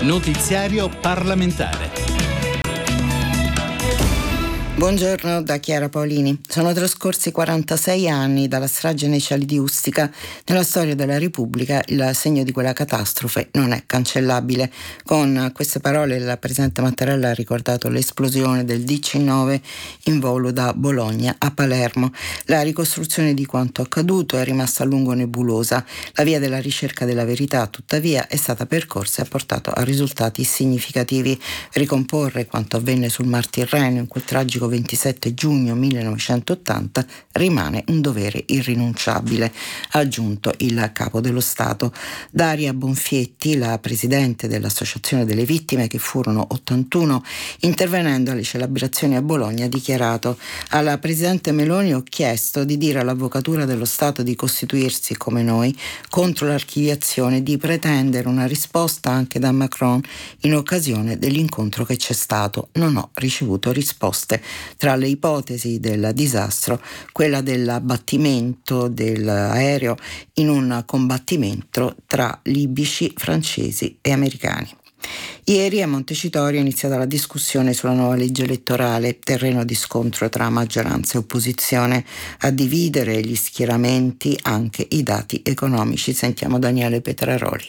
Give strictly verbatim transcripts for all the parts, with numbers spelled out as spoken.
Notiziario parlamentare. Buongiorno da Chiara Paolini. Sono trascorsi quarantasei anni dalla strage nei cieli di Ustica. Nella storia della Repubblica il segno di quella catastrofe non è cancellabile. Con queste parole il presidente Mattarella ha ricordato l'esplosione del D C nove in volo da Bologna a Palermo. La ricostruzione di quanto accaduto è rimasta a lungo nebulosa. La via della ricerca della verità, tuttavia, è stata percorsa e ha portato a risultati significativi. Ricomporre quanto avvenne sul Mar Tirreno in quel tragico ventisette giugno millenovecentottanta rimane un dovere irrinunciabile, ha aggiunto il capo dello Stato. Daria Bonfietti, la presidente dell'Associazione delle Vittime, che furono ottantuno, intervenendo alle celebrazioni a Bologna, ha dichiarato: alla presidente Meloni ho chiesto di dire all'Avvocatura dello Stato di costituirsi come noi contro l'archiviazione, di pretendere una risposta anche da Macron in occasione dell'incontro che c'è stato. Non ho ricevuto risposte. Tra le ipotesi del disastro, quella dell'abbattimento dell'aereo in un combattimento tra libici, francesi e americani. Ieri a Montecitorio è iniziata la discussione sulla nuova legge elettorale, terreno di scontro tra maggioranza e opposizione. A dividere gli schieramenti anche i dati economici. Sentiamo Daniele Petraroli.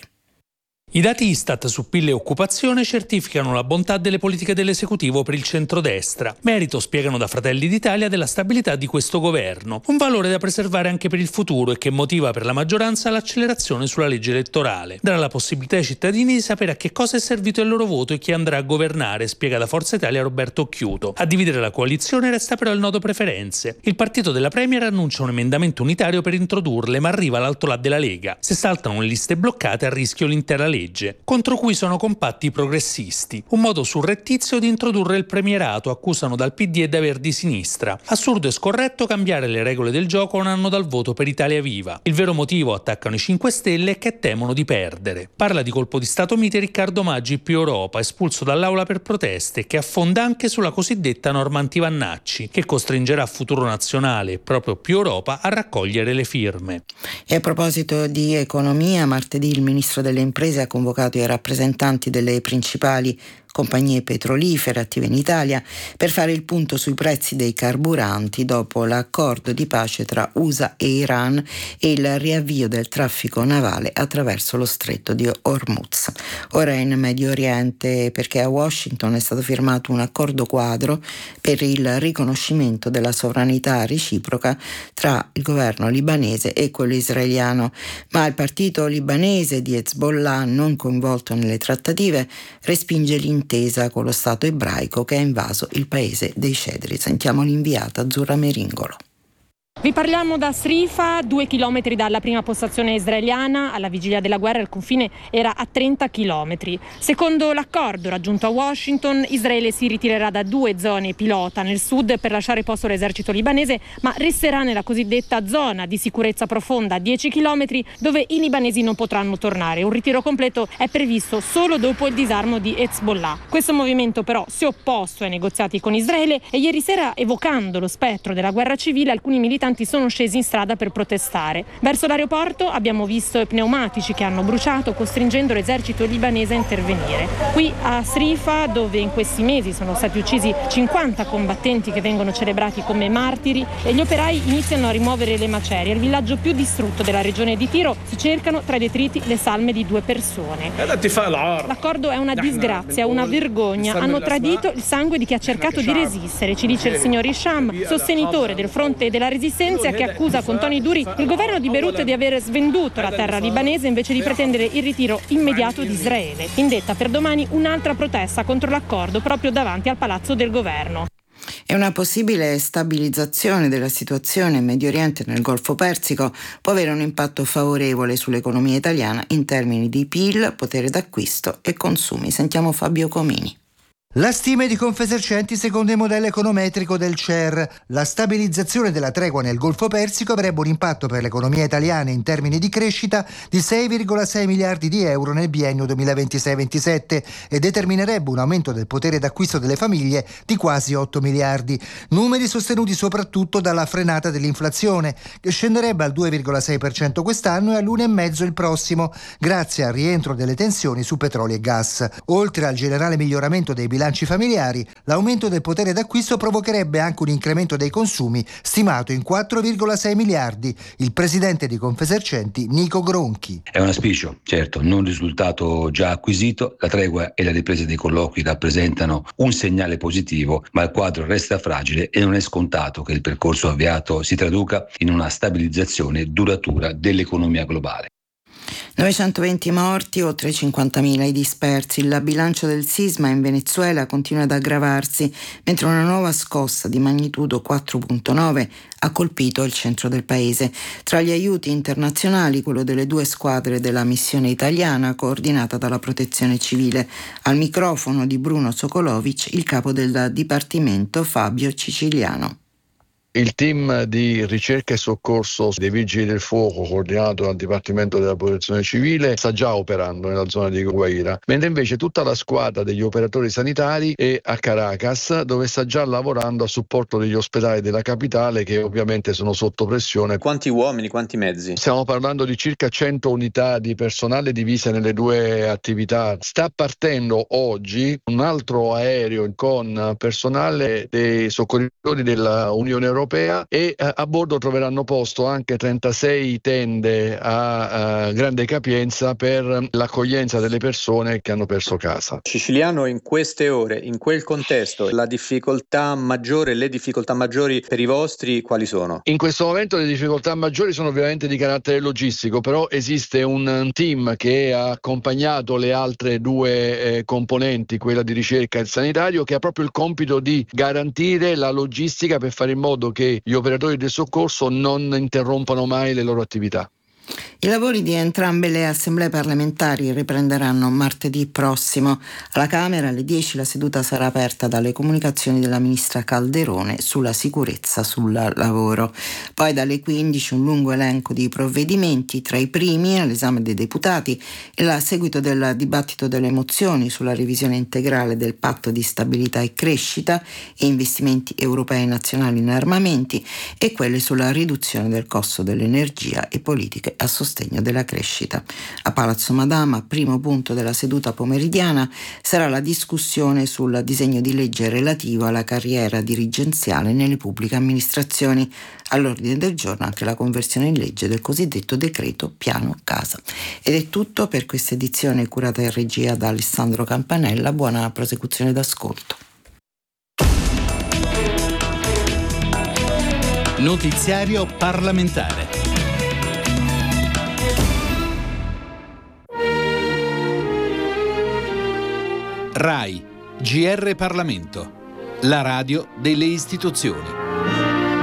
I dati Istat su P I L e occupazione certificano la bontà delle politiche dell'esecutivo per il centrodestra. Merito, spiegano da Fratelli d'Italia, della stabilità di questo governo. Un valore da preservare anche per il futuro e che motiva per la maggioranza l'accelerazione sulla legge elettorale. Darà la possibilità ai cittadini di sapere a che cosa è servito il loro voto e chi andrà a governare, spiega da Forza Italia Roberto Occhiuto. A dividere la coalizione resta però il nodo preferenze. Il partito della Premier annuncia un emendamento unitario per introdurle, ma arriva l'altro là della Lega. Se saltano le liste bloccate, a rischio l'intera legge, contro cui sono compatti i progressisti. Un modo surrettizio di introdurre il premierato, accusano dal P D e da Verdi di sinistra. Assurdo e scorretto cambiare le regole del gioco a un anno dal voto per Italia Viva. Il vero motivo, attaccano i cinque Stelle, è che temono di perdere. Parla di colpo di Stato mite Riccardo Maggi, più Europa, espulso dall'aula per proteste, che affonda anche sulla cosiddetta norma anti-Vannacci, che costringerà Futuro Nazionale, proprio più Europa, a raccogliere le firme. E a proposito di economia, martedì il ministro delle imprese ha convocato i rappresentanti delle principali compagnie petrolifere attive in Italia per fare il punto sui prezzi dei carburanti dopo l'accordo di pace tra U S A e Iran e il riavvio del traffico navale attraverso lo stretto di Hormuz. Ora in Medio Oriente, perché a Washington è stato firmato un accordo quadro per il riconoscimento della sovranità reciproca tra il governo libanese e quello israeliano, ma il partito libanese di Hezbollah, non coinvolto nelle trattative, respinge l'intesa intesa con lo Stato ebraico che ha invaso il paese dei cedri. Sentiamo l'inviata Azzurra Meringolo. Vi parliamo da Srifa, due chilometri dalla prima postazione israeliana. Alla vigilia della guerra il confine era a trenta chilometri. Secondo l'accordo raggiunto a Washington, Israele si ritirerà da due zone pilota nel sud per lasciare posto all'esercito libanese, ma resterà nella cosiddetta zona di sicurezza profonda a dieci chilometri, dove i libanesi non potranno tornare. Un ritiro completo è previsto solo dopo il disarmo di Hezbollah. Questo movimento però si è opposto ai negoziati con Israele e ieri sera, evocando lo spettro della guerra civile, alcuni militanti sono scesi in strada per protestare. Verso l'aeroporto abbiamo visto pneumatici che hanno bruciato, costringendo l'esercito libanese a intervenire. Qui a Srifa, dove in questi mesi sono stati uccisi cinquanta combattenti che vengono celebrati come martiri, e gli operai iniziano a rimuovere le macerie. Al villaggio più distrutto della regione di Tiro si cercano tra i detriti le salme di due persone. L'accordo è una disgrazia, una vergogna. Hanno tradito il sangue di chi ha cercato di resistere, ci dice il signor Hisham, sostenitore del fronte della resistenza, che accusa con toni duri il governo di Beirut di aver svenduto la terra libanese invece di pretendere il ritiro immediato di Israele. Indetta per domani un'altra protesta contro l'accordo proprio davanti al palazzo del governo. E una possibile stabilizzazione della situazione in Medio Oriente e nel Golfo Persico può avere un impatto favorevole sull'economia italiana in termini di P I L, potere d'acquisto e consumi. Sentiamo Fabio Comini. La stima di Confesercenti secondo il modello econometrico del C E R. La stabilizzazione della tregua nel Golfo Persico avrebbe un impatto per l'economia italiana in termini di crescita di sei virgola sei miliardi di euro nel biennio duemilaventisei ventisette e determinerebbe un aumento del potere d'acquisto delle famiglie di quasi otto miliardi. Numeri sostenuti soprattutto dalla frenata dell'inflazione, che scenderebbe al due virgola sei per cento quest'anno e all'uno virgola cinque per cento il prossimo, grazie al rientro delle tensioni su petrolio e gas. Oltre al generale miglioramento dei bilanci familiari, l'aumento del potere d'acquisto provocherebbe anche un incremento dei consumi stimato in quattro virgola sei miliardi. Il presidente di Confesercenti, Nico Gronchi. È un auspicio, certo, non un risultato già acquisito. La tregua e la ripresa dei colloqui rappresentano un segnale positivo, ma il quadro resta fragile e non è scontato che il percorso avviato si traduca in una stabilizzazione duratura dell'economia globale. novecentoventi morti, oltre cinquantamila i dispersi. Il bilancio del sisma in Venezuela continua ad aggravarsi, mentre una nuova scossa di magnitudo quattro virgola nove ha colpito il centro del paese. Tra gli aiuti internazionali, quello delle due squadre della missione italiana coordinata dalla Protezione Civile. Al microfono di Bruno Sokolovic, il capo del Dipartimento Fabio Ciciliano. Il team di ricerca e soccorso dei Vigili del Fuoco, coordinato dal Dipartimento della Protezione Civile, sta già operando nella zona di Guaira, mentre invece tutta la squadra degli operatori sanitari è a Caracas, dove sta già lavorando a supporto degli ospedali della capitale, che ovviamente sono sotto pressione. Quanti uomini, quanti mezzi? Stiamo parlando di circa cento unità di personale divise nelle due attività. Sta partendo oggi un altro aereo con personale dei soccorritori della Unione Europea e uh, a bordo troveranno posto anche trentasei tende a uh, grande capienza per l'accoglienza delle persone che hanno perso casa. Ciciliano, in queste ore, in quel contesto, la difficoltà maggiore, le difficoltà maggiori per i vostri quali sono? In questo momento le difficoltà maggiori sono ovviamente di carattere logistico, però esiste un team che ha accompagnato le altre due eh, componenti, quella di ricerca e il sanitario, che ha proprio il compito di garantire la logistica per fare in modo che gli operatori del soccorso non interrompano mai le loro attività. I lavori di entrambe le assemblee parlamentari riprenderanno martedì prossimo. Alla Camera alle dieci la seduta sarà aperta dalle comunicazioni della ministra Calderone sulla sicurezza sul lavoro. Poi dalle quindici un lungo elenco di provvedimenti, tra i primi all'esame dei deputati e a seguito del dibattito delle mozioni sulla revisione integrale del patto di stabilità e crescita e investimenti europei e nazionali in armamenti e quelle sulla riduzione del costo dell'energia e politiche a sostegno della crescita. A Palazzo Madama, primo punto della seduta pomeridiana, sarà la discussione sul disegno di legge relativo alla carriera dirigenziale nelle pubbliche amministrazioni. All'ordine del giorno anche la conversione in legge del cosiddetto decreto Piano Casa. Ed è tutto per questa edizione curata in regia da Alessandro Campanella. Buona prosecuzione d'ascolto. Notiziario parlamentare. RAI, G R Parlamento, la radio delle istituzioni.